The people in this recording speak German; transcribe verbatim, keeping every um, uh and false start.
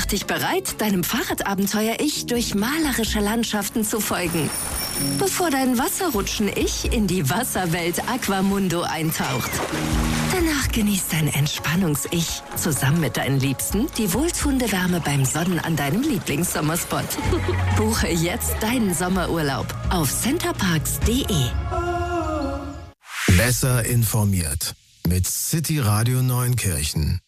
dich bereit, deinem Fahrradabenteuer-Ich durch malerische Landschaften zu folgen. Bevor dein Wasserrutschen-Ich in die Wasserwelt Aquamundo eintaucht. Danach genießt dein Entspannungs-Ich zusammen mit deinen Liebsten die wohltuende Wärme beim Sonnen an deinem Lieblingssommerspot. Buche jetzt deinen Sommerurlaub auf centerparks punkt de. Besser informiert mit City Radio Neunkirchen.